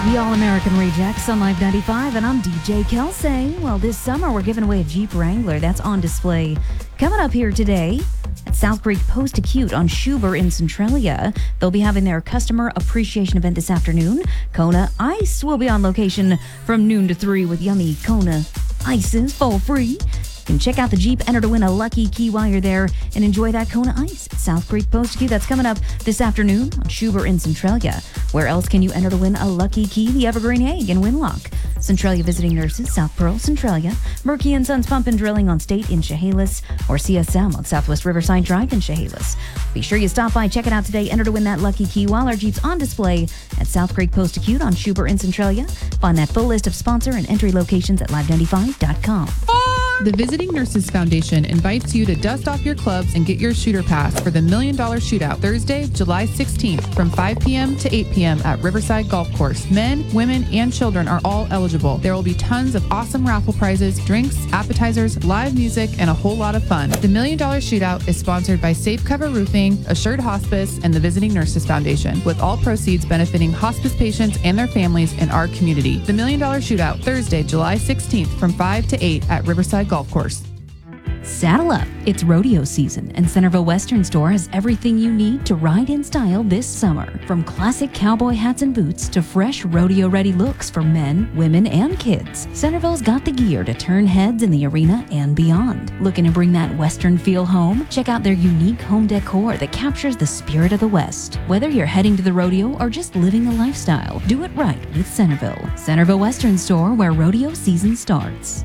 The All-American Rejects on Live 95, and I'm DJ Kelsey. Well, this summer we're giving away a Jeep Wrangler that's on display. Coming up here today at South Creek Post-Acute on Schubert in Centralia. They'll be having their customer appreciation event this afternoon. Kona Ice will be on location from noon to 3 with yummy Kona Ices for free. You can check out the Jeep, enter to win a lucky key while you're there, and enjoy that Kona Ice at South Creek Post-Acute. That's coming up this afternoon on Schubert in Centralia. Where else can you enter to win a lucky key? The Evergreen Egg in Winlock. Centralia Visiting Nurses, South Pearl, Centralia. Murky & Sons Pump and Drilling on State in Chehalis, or CSM on Southwest Riverside Drive in Chehalis. Be sure you stop by, check it out today, enter to win that lucky key while our Jeep's on display at South Creek Post-Acute on Schubert in Centralia. Find that full list of sponsor and entry locations at live95.com. The Visiting Nurses Foundation invites you to dust off your clubs and get your shooter pass for the $1 Million Shootout Thursday, July 16th from 5 p.m. to 8 p.m. at Riverside Golf Course. Men, women, and children are all eligible. There will be tons of awesome raffle prizes, drinks, appetizers, live music, and a whole lot of fun. The $1 Million Shootout is sponsored by Safe Cover Roofing, Assured Hospice, and the Visiting Nurses Foundation, with all proceeds benefiting hospice patients and their families in our community. The $1 Million Shootout Thursday, July 16th from 5 to 8 at Riverside Golf Course. Saddle up. It's rodeo season, and Centerville Western Store has everything you need to ride in style this summer. From classic cowboy hats and boots to fresh rodeo-ready looks for men, women, and kids, Centerville's got the gear to turn heads in the arena and beyond. Looking to bring that Western feel home? Check out their unique home decor that captures the spirit of the West. Whether you're heading to the rodeo or just living the lifestyle, do it right with Centerville. Centerville Western Store, where rodeo season starts.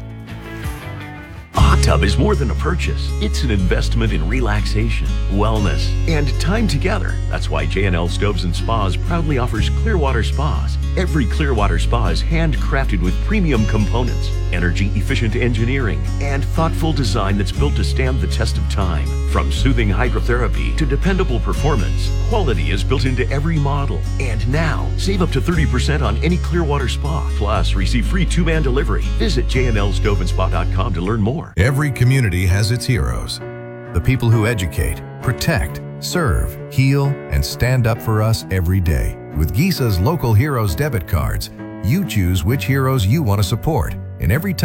A hot tub is more than a purchase. It's an investment in relaxation, wellness, and time together. That's why J&L Stoves and Spas proudly offers Clearwater Spas. Every Clearwater Spa is handcrafted with premium components, energy-efficient engineering, and thoughtful design that's built to stand the test of time. From soothing hydrotherapy to dependable performance, quality is built into every model. And now, save up to 30% on any Clearwater Spa. Plus, receive free 2-man delivery. Visit jnlstoveandspa.com to learn more. Every community has its heroes. The people who educate, protect, serve, heal, and stand up for us every day. With Gisa's Local Heroes debit cards, you choose which heroes you want to support. And every time